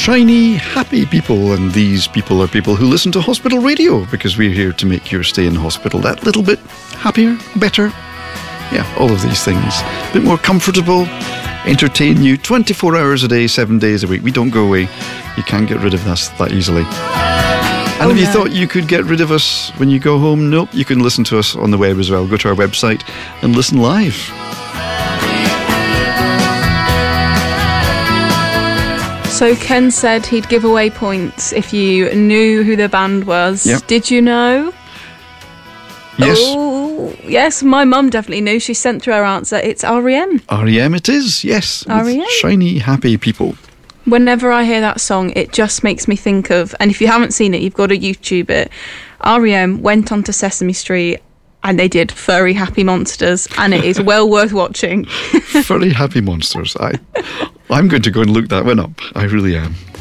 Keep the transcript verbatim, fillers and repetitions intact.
shiny, happy people, and these people are people who listen to hospital radio, because we're here to make your stay in hospital that little bit happier, better. Yeah, all of these things. A bit more comfortable, entertain you twenty-four hours a day, seven days a week. We don't go away. You can't get rid of us that easily. And oh, if you no. thought you could get rid of us when you go home, nope, you can listen to us on the web as well. Go to our website and listen live. So Ken said he'd give away points if you knew who the band was. Yep. Did you know? Yes. Oh, yes, my mum definitely knew. She sent through her answer. It's R E M. R E M it is, yes. R E M. Shiny, happy people. Whenever I hear that song, it just makes me think of, and if you haven't seen it, you've got to YouTube it. R E M went onto Sesame Street and they did Furry Happy Monsters, and it is well worth watching. Furry Happy Monsters. I, I'm going to go and look that one up. I really am.